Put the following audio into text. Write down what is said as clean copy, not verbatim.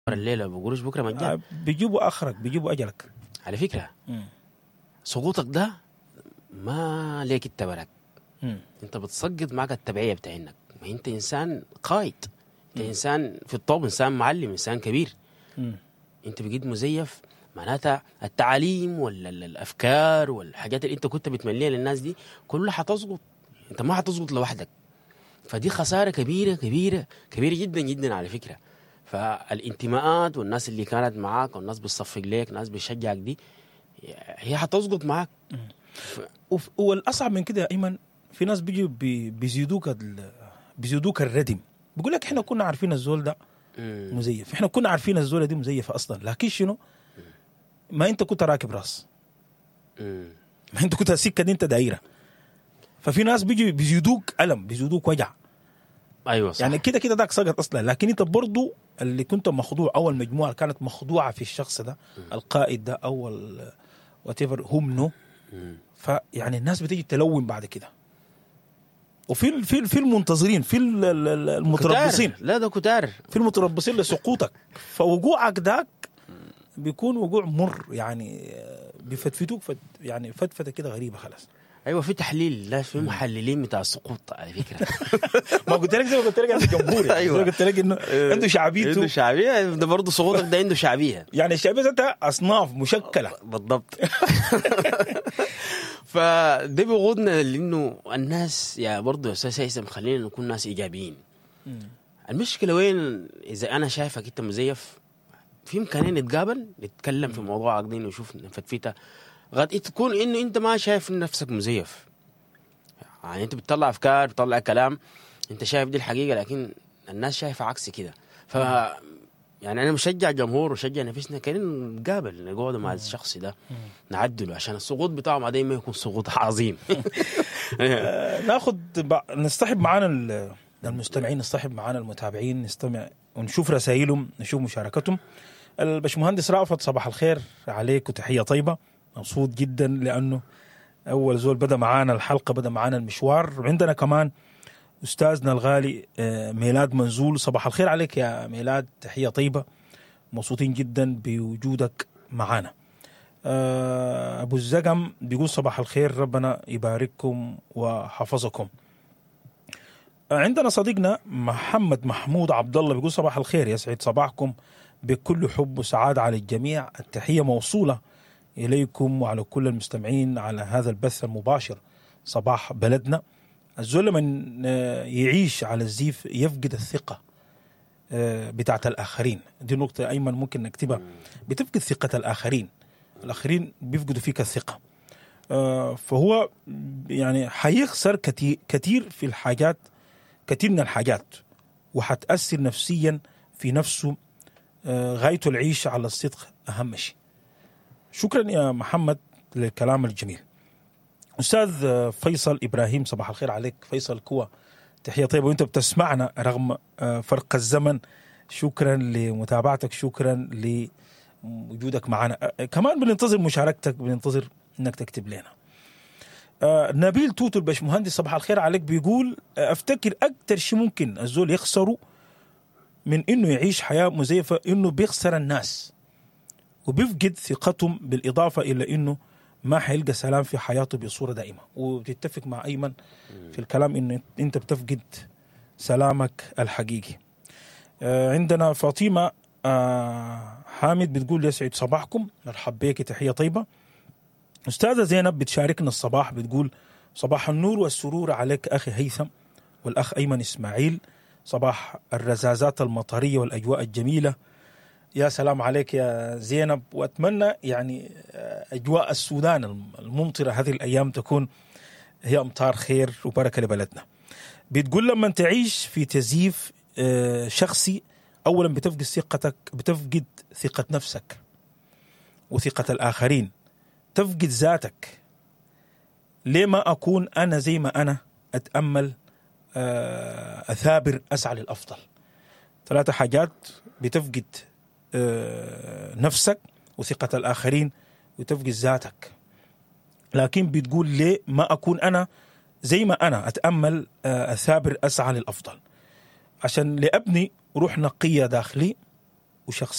الليلة بقروش بكرة مجان. بيجيبوا آخرك، بيجيبوا أجلك. على فكرة سقوطك ده ما ليك التبرك، انت بتسقط معك التبعية بتاعينك. ما انت إنسان قائد، انت إنسان في الطب، إنسان معلم، إنسان كبير. انت بقيت مزيف، معناتها التعاليم ولا الأفكار والحاجات اللي انت كنت بتمليها للناس دي كلها حتسقط، انت ما حتسقط لوحدك. فدي خسارة كبيرة كبيرة كبيرة جدا جدا على فكرة. فالانتماءات والناس اللي كانت معاك والناس بتصفق لك، ناس بتشجعك، دي هي حتسقط معاك. والأصعب من كده يا أيمن، في ناس بيجوا بيزيدوك الردم، بيقول لك احنا كنا عارفين الزول ده مزيف، احنا كنا عارفين الزول دي مزيفة أصلا، لكن شنو؟ ما انت كنت راكب راس، ما انت كنت السكة دي انت دايرة. ففي ناس بيجوا بيزيدوك ألم، بيزيدوك وجع. ايوه صح. يعني كده داك سقط اصلا، لكن انت برضو اللي كنت مخضوع، او المجموعه كانت مخضوعه في الشخص ده، القائد ده او واتيفر هم نو. فيعني الناس بتيجي تلوم بعد كده. وفي المنتظرين، في المتربصين، لا ده كتار، في المتربصين لسقوطك. فوقوعك داك بيكون وقوع مر، يعني بيفتفتوك يعني فتفته كده غريبه خلاص. ايوه في تحليل، لا في محللين بتاع السقوط على فكره. ما قلت لك زي ما قلت لك انت جمهوري. ايوه قلت لك انه عنده شعبيته، عنده شعبيه، ده برضه سقوطك ده عنده شعبيه. يعني الشعبيه ذاتها اصناف مشكله بالضبط. فده بيغضنا لانه الناس يا برضه يا استاذ هيثم خلينا نكون ناس ايجابيين. المشكله وين؟ اذا انا شايفك انت مزيف، في امكانيه نتقابل نتكلم في موضوع عقدين ونشوف نفتفيته. غاد تكون انه انت ما شايف نفسك مزيف، يعني انت بتطلع افكار، بتطلع كلام، انت شايف دي الحقيقه، لكن الناس شايفه عكس كده. ف يعني انا مشجع جمهور وشجع نفسنا كان نتقابل نقعد مع الشخص ده نعدله، عشان السقوط بتاعه ما دايما يكون سقوط عظيم. نصطحب معانا المستمعين، نصطحب معانا المتابعين، نستمع ونشوف رسائلهم، نشوف مشاركتهم. الباشمهندس رأفت، صباح الخير عليك وتحيه طيبه. مبسوط جدا لأنه أول زول بدأ معانا الحلقة، بدأ معانا المشوار. وعندنا كمان أستاذنا الغالي ميلاد منزول، صباح الخير عليك يا ميلاد، تحية طيبة، مبسوطين جدا بوجودك معانا. أبو الزقم بيقول صباح الخير، ربنا يبارككم وحفظكم. عندنا صديقنا محمد محمود عبد الله بيقول صباح الخير، يسعد صباحكم بكل حب وسعادة على الجميع، التحية موصولة إليكم وعلى كل المستمعين على هذا البث المباشر صباح بلدنا. الزول من يعيش على الزيف يفقد الثقة بتاعت الآخرين. دي نقطة أيمن ممكن نكتبها، بتفقد ثقة الآخرين بيفقدوا فيك الثقة. فهو يعني حيخسر كتير في الحاجات، كتير من الحاجات، وحتأثر نفسيا في نفسه. غايته العيش على الصدق أهم شيء. شكرا يا محمد للكلام الجميل. أستاذ فيصل إبراهيم، صباح الخير عليك فيصل كوى، تحية طيبة وانت بتسمعنا رغم فرق الزمن. شكرا لمتابعتك، شكرا لوجودك معنا. كمان بننتظر مشاركتك، بننتظر انك تكتب لنا. نبيل توتو الباشمهندس، صباح الخير عليك، بيقول افتكر اكتر شيء ممكن الزول يخسره من انه يعيش حياة مزيفة انه بيخسر الناس وبيفقد ثقتهم، بالإضافة إلى أنه ما حيلقى سلام في حياته بصورة دائمة. وتتفق مع أيمن في الكلام أنه أنت بتفقد سلامك الحقيقي. عندنا فاطمة حامد بتقول يسعد صباحكم، مرحب بك، تحية طيبة. أستاذة زينب بتشاركنا الصباح، بتقول صباح النور والسرور عليك أخي هيثم والأخ أيمن إسماعيل، صباح الرزازات المطرية والأجواء الجميلة. يا سلام عليك يا زينب، وأتمنى يعني أجواء السودان الممطرة هذه الأيام تكون هي أمطار خير وبركة لبلدنا. بتقول لما تعيش في تزييف شخصي، أولا بتفقد ثقتك، بتفقد ثقة نفسك وثقة الآخرين، تفقد ذاتك. ليه ما أكون أنا زي ما أنا، أتأمل، أثابر، أسعى للأفضل. 3 حاجات، بتفقد نفسك وثقة الآخرين وتفقد ذاتك. لكن بتقول ليه ما أكون أنا زي ما أنا، أتأمل، أثابر، أسعى للأفضل، عشان لأبني روح نقية داخلي وشخصية